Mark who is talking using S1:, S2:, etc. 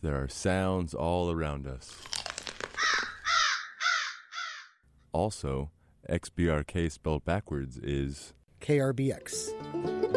S1: There are sounds all around us. Also, XBRK spelled backwards is
S2: KRBX.